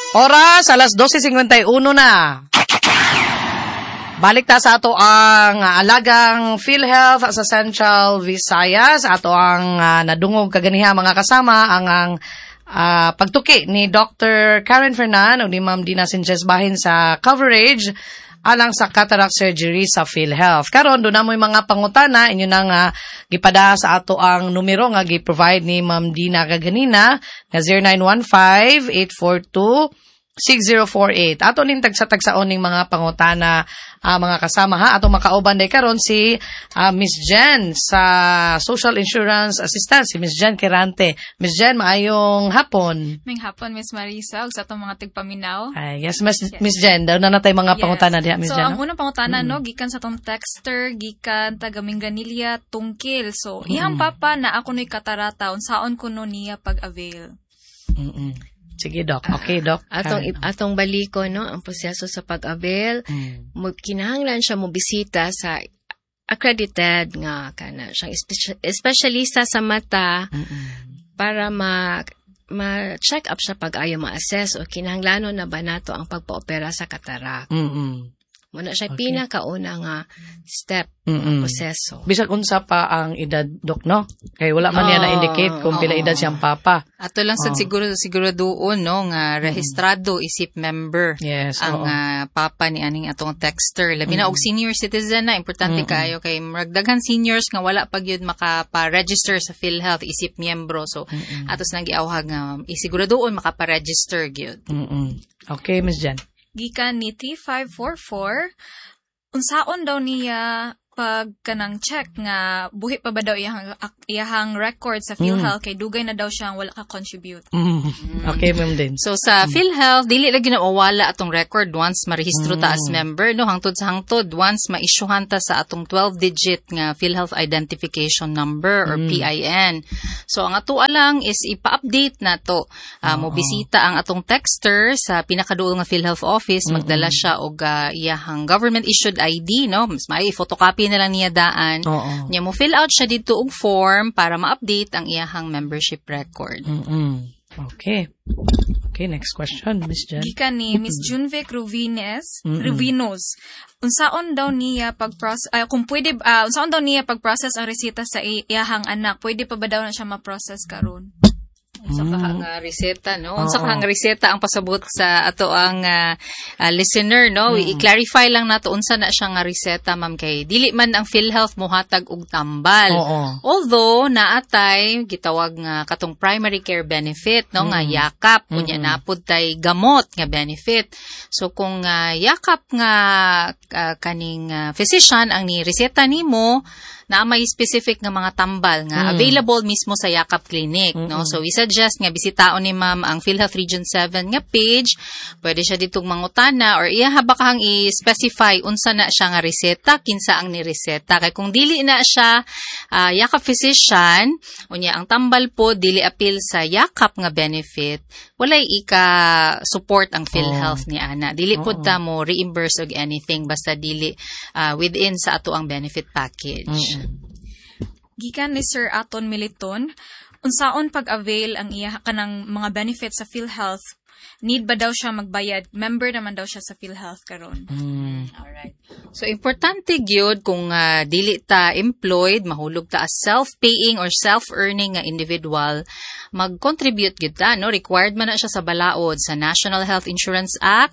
Oras, alas 12:51 na. Balik ta sa ato ang alagang PhilHealth sa Central Visayas. Ato ang nadungog kaganiha mga kasama ang pagtuki ni Dr. Karen Fernan o ni Ma'am Dina Sanchez bahin sa coverage alang sa cataract surgery sa PhilHealth. Karon doon na mo yung mga pangutana, inyo na gipada sa ato ang numero nga gi-provide ni Ma'am Dina kaganina na 0915-842-6048. Ato ning tagsa-tagsaon ning mga pangutana mga kasama ha. Ato makauban day karon si Miss Jen sa Social Insurance Assistant, si Miss Jen Kirante. Miss Jen, maayong hapon. May hapon, Miss Marisa, ug sa itong mga tigpaminaw. Ay, yes, Miss Jen, daw na natay mga pangutana diha, Miss so, Jen. So, ang unang pangutana, no, gikan sa itong texter, gikan tagaming ganilya, tungkil. So, iyang papa na ako no'y katarata, unsaon ko no niya pag-avail. Sige, Doc. Okay, Doc. Atong baliko, no, ang proseso sa pag-avail, kinahanglan siya mo bisita sa accredited nga kana siyang espesyalista sa mata para ma-check up siya pag ayaw ma-assess o kinahanglanon na ba nato ang pagpa-opera sa cataract. Muna siya pinakauna nga step ng proseso. Bisag unsa pa ang edad, Dok, no? Kaya wala man niya na-indicate kung pila edad siyang papa. Ato lang sa siguro doon, no, nga rehistrado isip member ang papa ni aning atong texter. Labi na og senior citizen na, importante kayo kay magdaghan seniors nga wala pag yun makapa-register sa PhilHealth isip miyembro. So, atos nang giawhag nga isiguro doon makapa-register gyud. Okay, Miss Jen. Gikan ni T544, unsaon daw niya pag kanang check nga buhi pa ba daw iyahang record sa PhilHealth kay dugay na daw siyang wala ka contribute. Okay, ma'am din. So sa PhilHealth dili lagi na mawala atong record once marehistro ta as member, no, hangtod sa hangtod once ma-issuehan ta sa atong 12-digit nga PhilHealth identification number or PIN. So ang ato lang is ipa-update nato. Mo bisita ang atong texter sa pinakaduol nga PhilHealth office, magdala siya og iyahang government issued ID, no, mas may photocopy na lang niya daan. Niya mo fill out siya dito og form para ma-update ang iyahang membership record. Okay. Okay, next question, Miss Jen. Gikan ni Miss Junvic Ruvinos. Unsaon daw niya kung pwede unsaon daw niya pag-process ang reseta sa iyahang anak? Pwede pa ba daw na siya ma-process karon? Sa kahang reseta, no? Sa kahang reseta ang pasabot sa ato ang listener, no? I-clarify lang nato unsa na siya nga reseta, ma'am, kay dili man ang PhilHealth mohatag og tambal. Although naatay gitawag nga katong primary care benefit, no, nga yakap unya napud tay gamot nga benefit. So kung yakap nga kaning physician ang ni reseta nimo na may specific nga mga tambal nga available mismo sa Yakap Clinic, no? So we suggest nga bisitaon ni ma'am ang PhilHealth Region 7 nga page. Pwede siya ditong mangutana or iya habakang i-specify unsa na siya nga reseta, kinsa ang ni reseta. Kay kung dili na siya Yakap physician, unya ang tambal po dili appeal sa Yakap nga benefit, walay ika-support ang PhilHealth ni ana. Dili pud ta mo reimburse og anything basta dili within sa ato ang benefit package. Gikan ni Sir Aton Militon, unsaon pag-avail ang iya kanang mga benefits sa PhilHealth? Need ba daw siya magbayad? Member naman daw siya sa PhilHealth karon. Alright. So, importante gyud kung dili ta employed, mahulog ta as self-paying or self-earning nga individual, mag-contribute gyud ta, no? Required man na siya sa balaod sa National Health Insurance Act.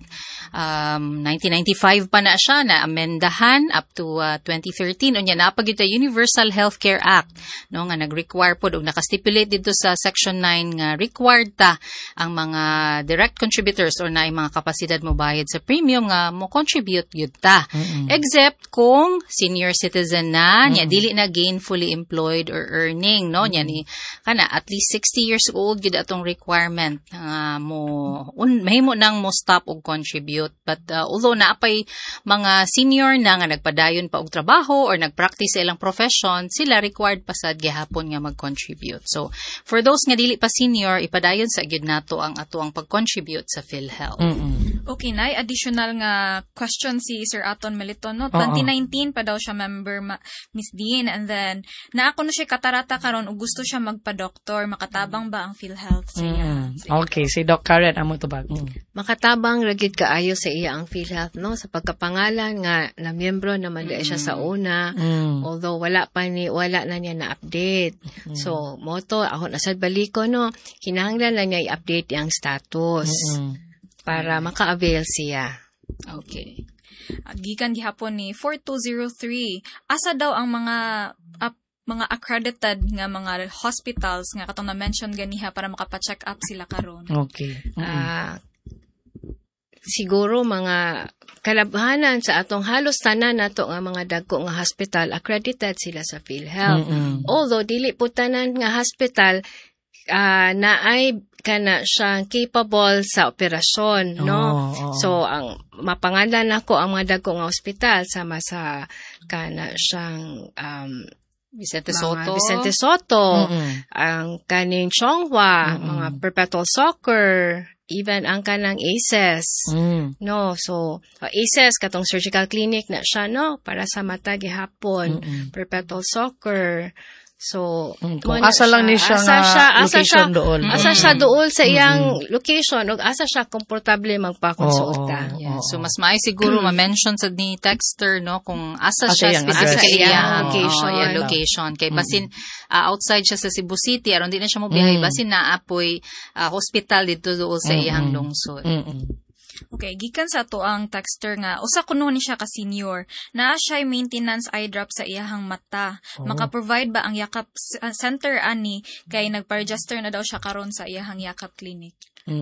1995 pa na siya, na amendahan up to 2013. Unya na gyud ta Universal Healthcare Act, no, nga nag-require pod og naka-stipulate dito sa Section 9 nga required ta ang mga direct contributors or na mga kapasidad mo bayad sa premium nga mo contribute gyud ta. Except kung senior citizen na, nya dili na gainfully employed or earning, no, nya ni kana at least 60 years old gyud atong requirement mahimo nang mo stop og contribute. But although naapay mga senior na nga nagpadayon pa og trabaho or nagpractice sa ilang profession, sila required pa sad gihapon nga mag-contribute. So for those nga dili pa senior, ipadayon sa gyud nato ang ato ang pag-contribute sa PhilHealth. Okay, na additional nga question si Sir Aton Meliton, no? 2019 pa daw siya member, Miss Dean, and then, naako na siya katarata karon ug gusto siya magpa-doktor, makatabang ba ang PhilHealth sa iya? Okay, si Doc Karen, amo to ba? Makatabang ragid kaayo sa iya ang PhilHealth, no? Sa pagkapangalan nga na miyembro naman dahil siya sa una, although wala na niya na-update. So, moto, ako nasad baliko, no? Kinahanglan lang niya i-update ang status para maka-avail siya. Okay. Gikan gihapon ni 4203, asa daw ang mga accredited nga mga hospitals nga katong na-mention ganiha para makapa-check up sila karon? Okay. Siguro mga kalabhanan sa atong halos tanan nato nga mga dagko nga hospital accredited sila sa PhilHealth. Although dili po tanan nga hospital naay kana siyang capable sa operasyon, no? So ang mapangalan nako ang mga dagko nga ospital sama sa kana siyang Vicente Soto, ang kaning Chonghua, mga Perpetual Soccer, even ang kanang ACES. No, so ACES katong surgical clinic na siya, no, para sa mata gihapon. Perpetual Soccer. So, kung asa lang ni siya nga location doon. Asa siya doon sa iyang location ug asa siya komportable magpakonsulta. So, mas maay siguro ma-mention sa ni texter, no, kung asa siya yang specifically iyang location. Kay basin outside siya sa Cebu City, aron di na siya mo biyahe, basin naapoy hospital dito doon sa iyang lungsod. Okay, gikan sa to ang texter nga usa kuno ni siya ka senior naa siya maintenance eye drop sa iyahang mata. Maka-provide ba ang yakap center ani kay nagpa-register na daw siya karon sa iyahang yakap clinic?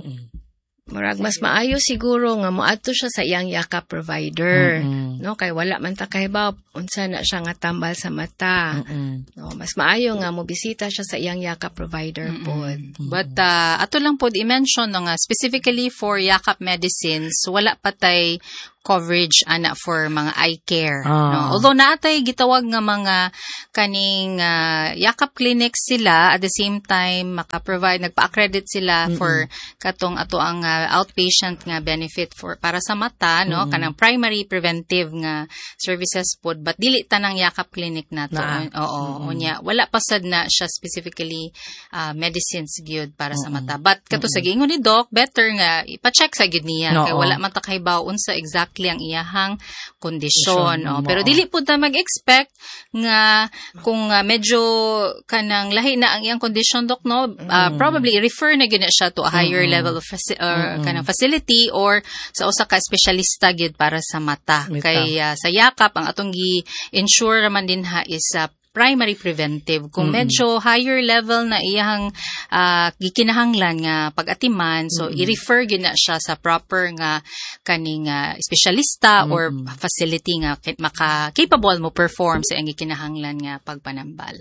Murag mas maayo siguro nga moadto siya sa iyang yakap provider, no, kay wala man ta kahibaw unsa na siya nga tambal sa mata. No, mas maayo nga mobisita siya sa iyang yakap provider pod. But ato lang pod i-mention no, nga specifically for yakap medicines wala patay coverage ana for mga eye care, no? Although naatay gitawag nga mga kaning yakap clinics sila, at the same time maka-provide nagpa-accredit sila for katong ato ang outpatient nga benefit for para sa mata, no, kanang primary preventive nga services pod, but dili tanang yakap clinic nato. Unya wala pa sad na siya specifically medicines gyud para sa mata, but kato sa giingon ni doc better nga ipa-check sa gyud niya kay wala man ta kahibaw unsa exactly ang iyahang kondisyon. Pero dili po ta mag-expect nga kung medyo kanang lahi na ang iyang kondisyon, doc, no, probably i-refer na gyud siya to a higher level of kanang facility or sa usa ka espesyalista gyud para sa mata. Kay sa yakap ang atong gi-ensure man din ha is primary preventive. Kung medyo higher level na iyang gikinahanglan nga pag-atiman, so i-refer gyud na siya sa proper nga kaning espesyalista or facility nga maka-capable mo perform sa iyang gikinahanglan nga pagpanambal.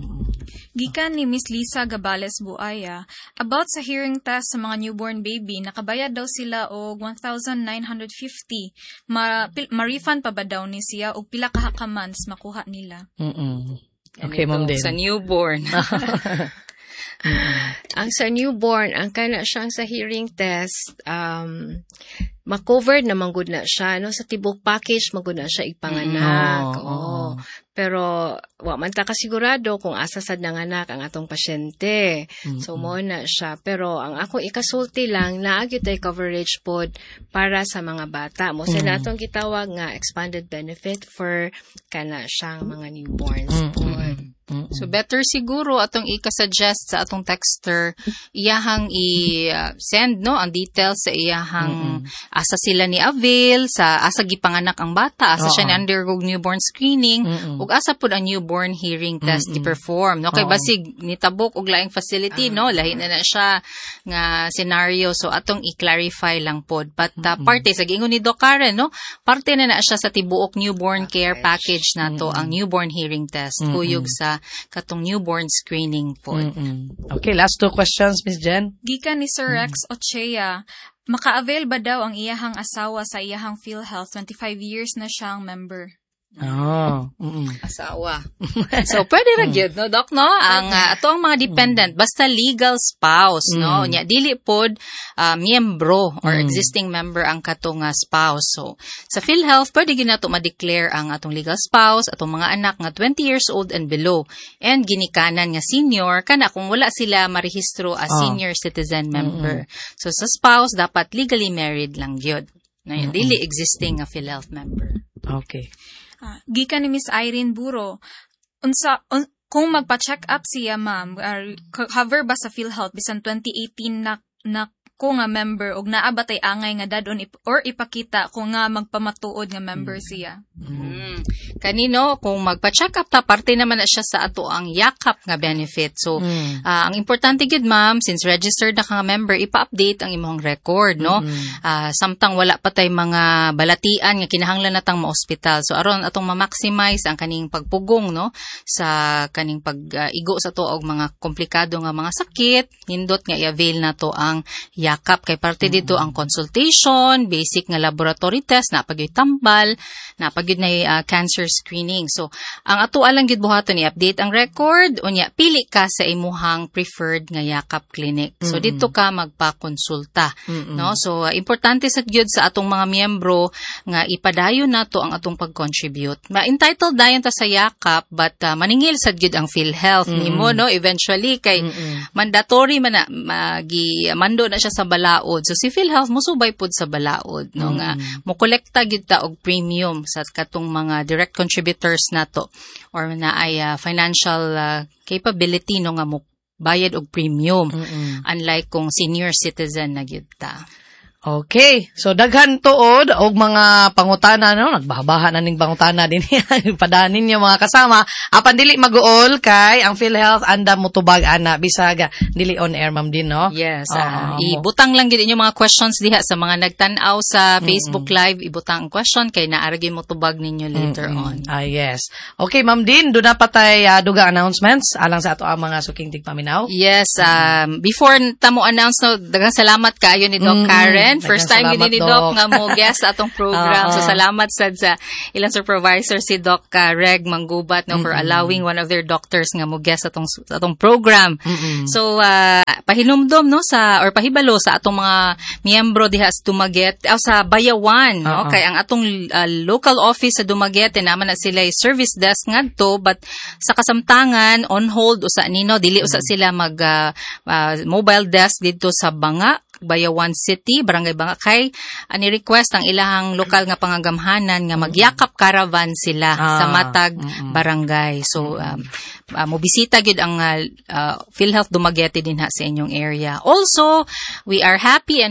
Gikan ni Miss Lisa Gabales Buaya, about sa hearing test sa mga newborn baby, nakabayad daw sila og 1,950. Ma-refund pa ba daw ni siya o pila ka months makuha nila? Okay, Ma'am Din. Sa newborn. Ang sa newborn, ang kana siyang sa hearing test, ma-covered naman gud na siya, no, sa tibok package magud na siya ipanganak. Pero wa man ta kasigurado kung asa sad nanganak ang atong pasyente. So mo na siya, pero ang ako ikasulti lang naagi tay coverage pod para sa mga bata. Mo sa natong gitawag nga expanded benefit for kana siyang mga newborns pod. So better siguro atong i-suggest sa atong texter iyahang i-send, no, ang details sa iyahang asa sila ni avail, sa asa gipanganak ang bata, asa siya ni undergo newborn screening, ug asa pud ang newborn hearing test i-perform, no, kay basig nitabok og laing facility, no, lahi na siya nga scenario, so atong i-clarify lang pod. But parte sa giingon ni Doc Karen, no, parte na siya sa tibuok newborn care package nato ang newborn hearing test kuyog sa katong newborn screening pod. Okay, last two questions, Miss Jen. Gikan ni Sir Rex Ochea, maka-avail ba daw ang iyahang asawa sa iyahang PhilHealth? 25 years na siyang member. Asawa. So, pwede ra gyud no, Doc, no? Ang ato ang mga dependent, basta legal spouse, no? Nya, dili pod miyembro or existing member ang katong spouse. So, sa PhilHealth, pwede gyud nato ma-declare ang atong legal spouse, atong mga anak nga 20 years old and below, and ginikanan nga senior, kana kung wala sila marehistro as senior citizen member. So, sa spouse, dapat legally married lang gyud. No, dili existing nga PhilHealth member. Okay. Gikan ni Miss Irene Buro, kung magpa-check up siya, ma'am, cover ba sa PhilHealth bisan 2018 na ko nga member og naa ba tay angay nga dadon or ipakita kung nga magpamatuod nga member siya? Kanino, kung magpa-check up ta, parte naman na siya sa ato ang yakap nga benefit. So, ang importante gid, ma'am, since registered na ka nga member, ipa-update ang imong record, no? Samtang wala pa tay mga balatian nga kinahanglan natang ma-hospital. So, aron atong ma-maximize ang kaning pagpugong, no? Sa kaning pag-igo sa to og mga komplikado nga mga sakit, hindot nga i-avail na to ang yakap. Kay parte dito ang consultation, basic nga laboratory test, napagyoy tambal, napagyoy na cancer screening. So, ang ato alang gid buhaton i-update ang record, unya pili ka sa imuhang preferred nga yakap clinic. So, dito ka magpa-konsulta, no? So, importante sad gyud sa atong mga miyembro nga ipadayon nato ang atong pag-contribute. Ma-entitled dayon ta sa yakap, but maningil sad gyud ang PhilHealth nimo, no? Eventually kay mandatory man na mando na siya sa balaod. So, si PhilHealth musubay pud sa balaod, no? Nga mo kolekta gyud ta og premium sa katong mga direct contributors nato or na ay financial capability no nga mo bayad og premium, unlike kung senior citizen na gyud ta. Okay. So, daghan tuod og mga pangutana, no? Nagbabaha na ning pangutana din yan. Padanin niyo mga kasama. Apan dili mag-uol kay ang PhilHealth anda motubag ana bisag dili on air, ma'am din, no? Yes. Ibutang lang gid inyo mga questions diha sa mga nagtan-aw sa Facebook Live. Ibutang ang question kay naara gyud motubag ninyo later on. Yes. Okay, ma'am din, do na patay dugang announcements alang sa ato ang mga suking tigpaminaw. Yes. Before tamo announce, no, daghang salamat kaayo ni Doc Karen. First time gini ni Doc nga mo guest atong program. So salamat sad sa ilang supervisor si Doc Reg Manggubat, no, for allowing one of their doctors nga mo guest atong program. So pahinumdom, no, or pahibalo sa atong mga miyembro diha sa Dumaguete sa Bayawan, no, kay ang atong local office sa Dumaguete naman na sila service desk ngadto, but sa kasamtangan on hold usa nino dili usa sila mag mobile desk dito sa Banga, Bayawan City, Barangay Banga, kay ni-request ang ilahang lokal nga pangagamhanan nga magyakap caravan sila sa matag barangay. So, mobisita gyud ang PhilHealth Dumaguete din ha sa inyong area. Also, we are happy and